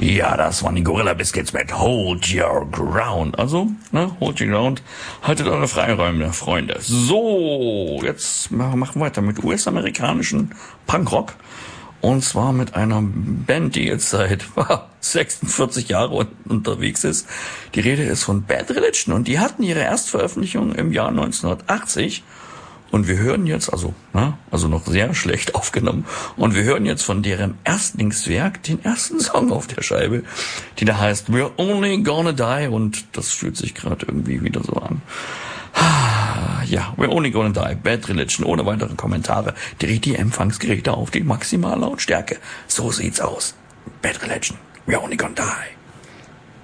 Ja, das waren die Gorilla Biscuits mit Hold Your Ground. Also, Hold Your Ground. Haltet eure Freiräume, Freunde. So, jetzt machen wir weiter mit US-amerikanischen Punkrock. Und zwar mit einer Band, die jetzt seit 46 Jahren unterwegs ist. Die Rede ist von Bad Religion und die hatten ihre Erstveröffentlichung im Jahr 1980. Und wir hören jetzt, also noch sehr schlecht aufgenommen, und wir hören jetzt von deren Erstlingswerk den ersten Song auf der Scheibe, die da heißt We're Only Gonna Die, und das fühlt sich gerade irgendwie wieder so an. Ja, We're Only Gonna Die, Bad Religion, ohne weitere Kommentare. Dreht die Empfangsgeräte auf die Maximallautstärke. So sieht's aus. Bad Religion, We're Only Gonna Die.